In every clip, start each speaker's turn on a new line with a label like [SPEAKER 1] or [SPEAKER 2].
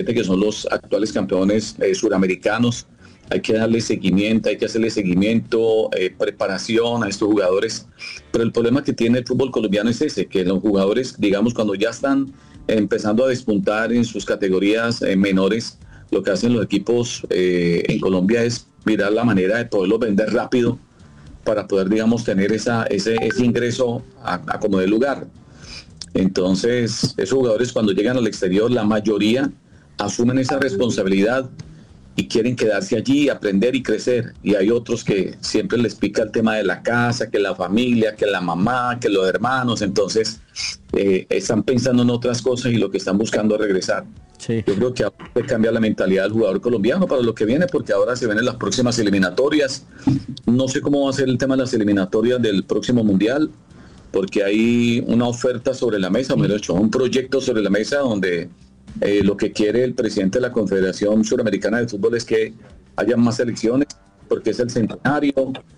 [SPEAKER 1] que son los actuales campeones suramericanos. Hay que darle seguimiento, hay que hacerle seguimiento, preparación a estos jugadores. Pero el problema que tiene el fútbol colombiano es ese, que los jugadores, digamos, cuando ya están empezando a despuntar en sus categorías menores, lo que hacen los equipos en Colombia es mirar la manera de poderlos vender rápido para poder, digamos, tener ese ingreso a como de lugar. Entonces, esos jugadores cuando llegan al exterior, la mayoría asumen esa responsabilidad y quieren quedarse allí, aprender y crecer. Y hay otros que siempre les pica el tema de la casa, que la familia, que la mamá, que los hermanos. Entonces, están pensando en otras cosas y lo que están buscando es regresar. Sí. Yo creo que ahora hay que cambiar la mentalidad del jugador colombiano para lo que viene, porque ahora se vienen las próximas eliminatorias. No sé cómo va a ser el tema de las eliminatorias del próximo Mundial, porque hay una oferta sobre la mesa, mejor dicho, un proyecto sobre la mesa donde lo que quiere el presidente de la Confederación Suramericana de Fútbol es que haya más selecciones, porque es el centenario.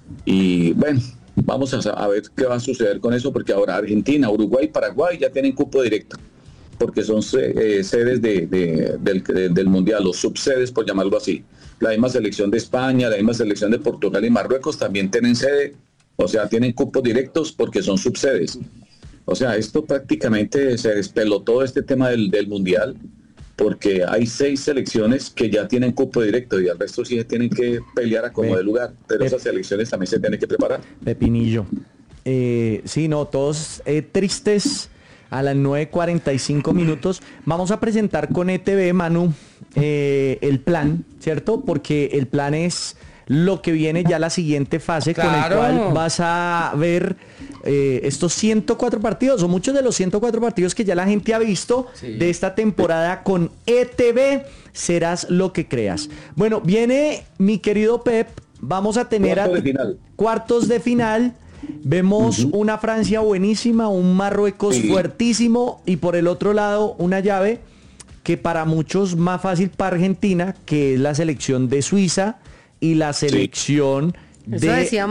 [SPEAKER 1] Y bueno, vamos a ver qué va a suceder con eso, porque ahora Argentina, Uruguay, Paraguay ya tienen cupo directo, porque son sedes del Mundial, los subsedes, por llamarlo así. La misma selección de España, la misma selección de Portugal y Marruecos también tienen sede, o sea, tienen cupos directos porque son subsedes. O sea, esto prácticamente se despelotó este tema del Mundial, porque hay 6 selecciones que ya tienen cupo directo y al resto sí tienen que pelear a como de lugar, pero esas selecciones también se tienen que preparar.
[SPEAKER 2] Pepinillo. Sí, no, todos tristes. A las 9:45 minutos vamos a presentar con ETV, Manu, el plan, ¿cierto? Porque el plan es lo que viene ya la siguiente fase, claro, con el cual vas a ver estos 104 partidos, o muchos de los 104 partidos que ya la gente ha visto de esta temporada con ETV, serás lo que creas. Bueno, viene mi querido Pep, vamos a tener cuartos de final. Vemos una Francia buenísima, un Marruecos fuertísimo y por el otro lado una llave que para muchos más fácil para Argentina, que es la selección de Suiza y la selección de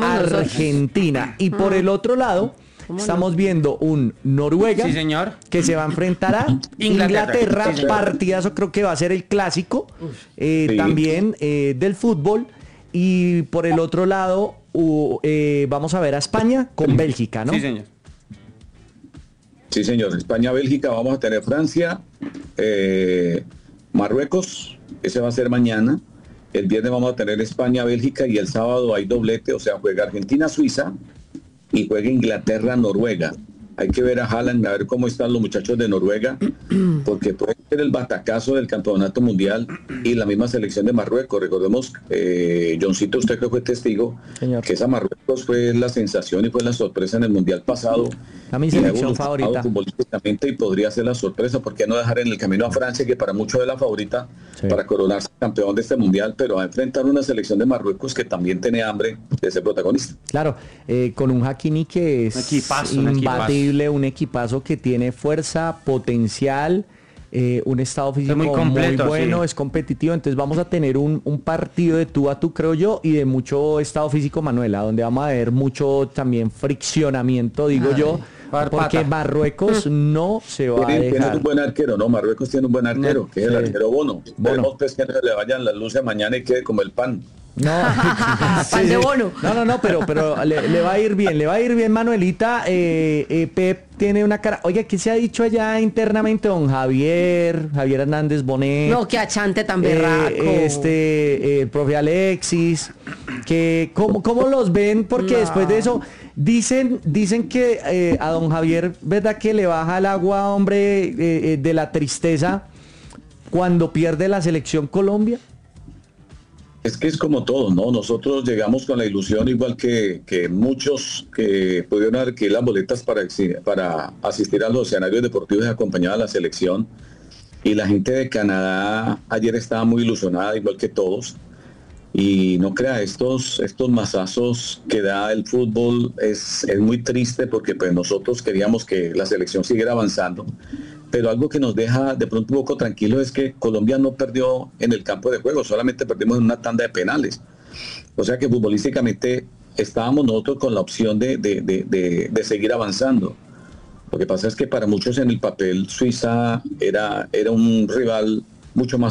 [SPEAKER 2] Argentina. Y por el otro lado estamos viendo un Noruega que se va a enfrentar a Inglaterra, partidazo, creo que va a ser el clásico también del fútbol. Y por el otro lado vamos a ver a España con Bélgica, ¿no?
[SPEAKER 1] Sí, señor. Sí, señor. España-Bélgica, vamos a tener Francia, Marruecos, ese va a ser mañana. El viernes vamos a tener España-Bélgica y el sábado hay doblete, o sea, juega Argentina-Suiza y juega Inglaterra-Noruega. Hay que ver a Haaland, a ver cómo están los muchachos de Noruega, porque puede ser el batacazo del campeonato mundial y la misma selección de Marruecos. Recordemos, Johncito, usted que fue testigo, señor, que esa Marruecos fue la sensación y fue la sorpresa en el mundial pasado.
[SPEAKER 2] A mi selección favorita.
[SPEAKER 1] Futbolísticamente, y podría ser la sorpresa, ¿por qué no dejar en el camino a Francia, que para muchos es la favorita para coronarse campeón de este mundial, pero a enfrentar una selección de Marruecos que también tiene hambre de ser protagonista?
[SPEAKER 2] Claro, con un Hakimi que es imbatible, un equipazo que tiene fuerza, potencial, un estado físico muy bueno, es competitivo. Entonces vamos a tener un partido de tú a tú, creo yo, y de mucho estado físico, Manuela, donde vamos a ver mucho también friccionamiento, digo yo, porque Marruecos no se va a dejar.
[SPEAKER 1] Tiene un buen arquero, ¿no? Marruecos tiene un buen arquero, que es el arquero Bono. Esperemos pues que no le vayan las luces mañana y quede como el pan.
[SPEAKER 2] No,
[SPEAKER 3] pan de Bono.
[SPEAKER 2] No, pero le va a ir bien, Manuelita. Pep tiene una cara. Oye, ¿qué se ha dicho allá internamente, don Javier Hernández Bonet?
[SPEAKER 3] No, que achante tan berraco.
[SPEAKER 2] El profe Alexis, que ¿cómo los ven? Porque después de eso dicen que a don Javier, ¿verdad que le baja el agua, hombre, de la tristeza cuando pierde la selección Colombia?
[SPEAKER 1] Es que es como todo, ¿no? Nosotros llegamos con la ilusión, igual que muchos que pudieron adquirir las boletas para asistir a los escenarios deportivos y acompañar a la selección. Y la gente de Canadá ayer estaba muy ilusionada, igual que todos. Y no crea, estos mazazos que da el fútbol es muy triste, porque pues nosotros queríamos que la selección siguiera avanzando. Pero algo que nos deja de pronto un poco tranquilo es que Colombia no perdió en el campo de juego, solamente perdimos en una tanda de penales. O sea que futbolísticamente estábamos nosotros con la opción de seguir avanzando. Lo que pasa es que para muchos en el papel Suiza era un rival mucho más